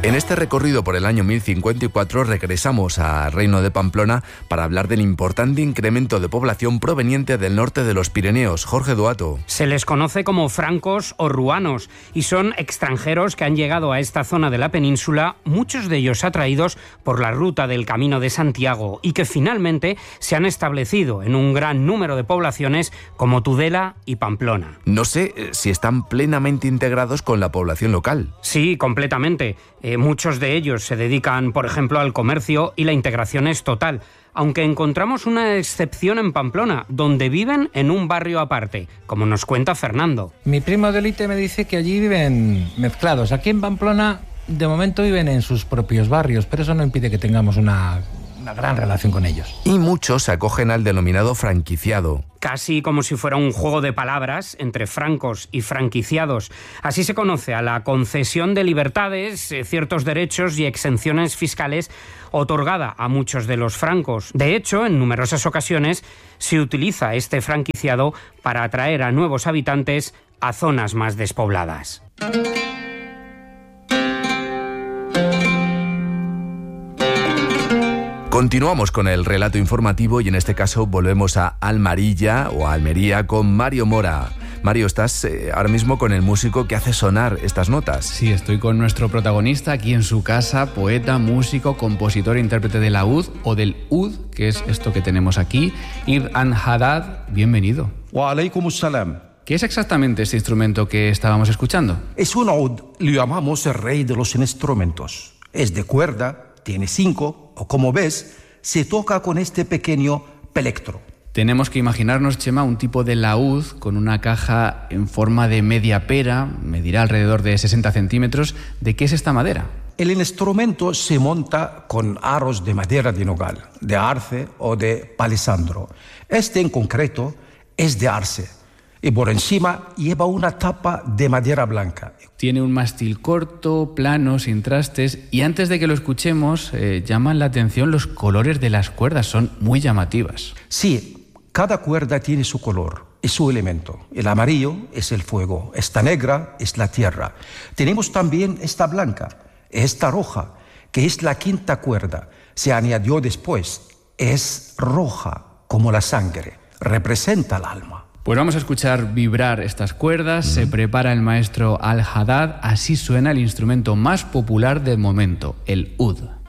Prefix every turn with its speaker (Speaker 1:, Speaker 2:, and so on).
Speaker 1: En este recorrido por el año 1054 regresamos al Reino de Pamplona para hablar del importante incremento de población proveniente del norte de los Pirineos. Jorge Duato.
Speaker 2: Se les conoce como francos o ruanos y son extranjeros que han llegado a esta zona de la península, muchos de ellos atraídos por la ruta del Camino de Santiago y que finalmente se han establecido en un gran número de poblaciones como Tudela y Pamplona.
Speaker 1: No sé si están plenamente integrados con la población local.
Speaker 2: Sí, completamente. Muchos de ellos se dedican, por ejemplo, al comercio y la integración es total. Aunque encontramos una excepción en Pamplona, donde viven en un barrio aparte, como nos cuenta Fernando.
Speaker 3: Mi primo Delite me dice que allí viven mezclados. Aquí en Pamplona, de momento viven en sus propios barrios, pero eso no impide que tengamos una gran relación con ellos.
Speaker 1: Y muchos se acogen al denominado franquiciado.
Speaker 2: Casi como si fuera un juego de palabras entre francos y franquiciados. Así se conoce a la concesión de libertades, ciertos derechos y exenciones fiscales otorgada a muchos de los francos. De hecho, en numerosas ocasiones se utiliza este franquiciado para atraer a nuevos habitantes a zonas más despobladas.
Speaker 1: Continuamos con el relato informativo y en este caso volvemos a Almarilla o a Almería con Mario Mora. Mario, estás ahora mismo con el músico que hace sonar estas notas.
Speaker 4: Sí, estoy con nuestro protagonista aquí en su casa, poeta, músico, compositor e intérprete de la oud o del oud, que es esto que tenemos aquí. Ibn Haddad, bienvenido.
Speaker 5: Wa alaikum salam.
Speaker 4: ¿Qué es exactamente este instrumento que estábamos escuchando?
Speaker 5: Es un oud, lo llamamos el rey de los instrumentos. Es de cuerda, tiene 5, o como ves, se toca con este pequeño pelectro.
Speaker 4: Tenemos que imaginarnos, Chema, un tipo de laúd con una caja en forma de media pera, medirá alrededor de 60 centímetros. ¿De qué es esta madera?
Speaker 5: El instrumento se monta con aros de madera de nogal, de arce o de palisandro. Este en concreto es de arce. Y por encima lleva una tapa de madera blanca.
Speaker 4: Tiene un mástil corto, plano, sin trastes. Y antes de que lo escuchemos, llaman la atención los colores de las cuerdas. Son muy llamativas.
Speaker 5: Sí, cada cuerda tiene su color y su elemento. El amarillo es el fuego, esta negra es la tierra. Tenemos también esta blanca, esta roja, que es la quinta cuerda. Se añadió después, es roja como la sangre, representa el alma.
Speaker 4: Pues vamos a escuchar vibrar estas cuerdas. Se prepara el maestro Al-Haddad. Así suena el instrumento más popular del momento, el oud.